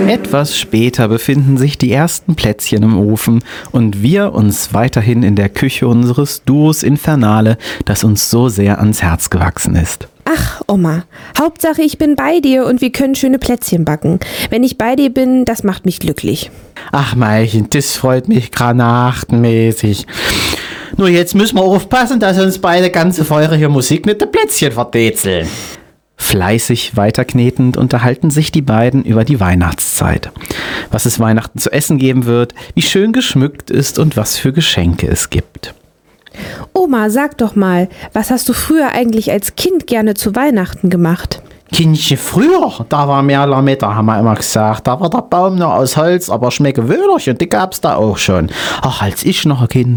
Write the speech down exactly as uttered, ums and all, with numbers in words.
Etwas später befinden sich die ersten Plätzchen im Ofen und wir uns weiterhin in der Küche unseres Duos Infernale, das uns so sehr ans Herz gewachsen ist. Ach, Oma, Hauptsache ich bin bei dir und wir können schöne Plätzchen backen. Wenn ich bei dir bin, das macht mich glücklich. Ach Mailchen, das freut mich granatenmäßig. Nur jetzt müssen wir aufpassen, dass uns beide ganze feurige Musik nicht der Plätzchen verdezeln. Fleißig weiterknetend unterhalten sich die beiden über die Weihnachtszeit. Was es Weihnachten zu essen geben wird, wie schön geschmückt ist und was für Geschenke es gibt. Oma, sag doch mal, was hast du früher eigentlich als Kind gerne zu Weihnachten gemacht? Kindchen, früher, da war mehr Lametta, haben wir immer gesagt. Da war der Baum nur aus Holz, aber schmecke Wöhlerchen, die gab's da auch schon. Ach, als ich noch ein Kind